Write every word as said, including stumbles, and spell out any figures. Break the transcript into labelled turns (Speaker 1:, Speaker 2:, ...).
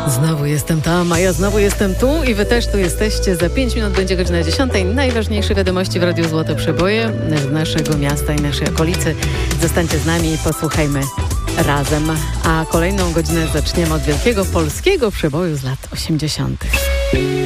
Speaker 1: Znowu jestem tam, a ja znowu jestem tu i wy też tu jesteście. Za pięć minut będzie godzina dziesiątej. Najważniejsze wiadomości w Radiu Złote Przeboje z naszego miasta i naszej okolicy. Zostańcie z nami i posłuchajmy razem. A kolejną godzinę zaczniemy od wielkiego polskiego przeboju z lat osiemdziesiątych.